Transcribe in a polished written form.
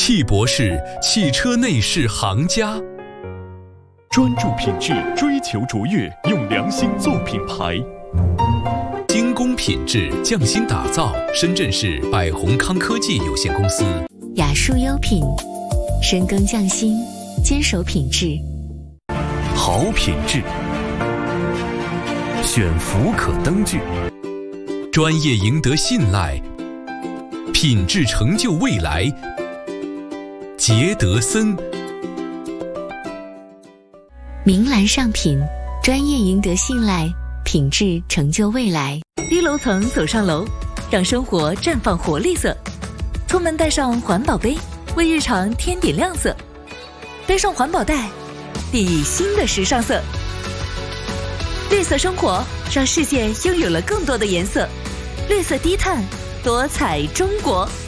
汽博士，汽车内饰行家。 专注品质，追求卓越，用良心做品牌。 精工品质，匠心打造。深圳市百宏康科技有限公司。 雅树优品，深耕匠心，坚守品质。 好品质，选福可灯具。 专业赢得信赖，品质成就未来。杰德森。 明蓝上品，专业赢得信赖，品质成就未来。 低楼层走上楼，让生活绽放活力色。出门带上环保杯，为日常添点亮色。背上环保袋，熠熠新的时尚色。绿色生活，让世界拥有了更多的颜色。绿色低碳，多彩中国。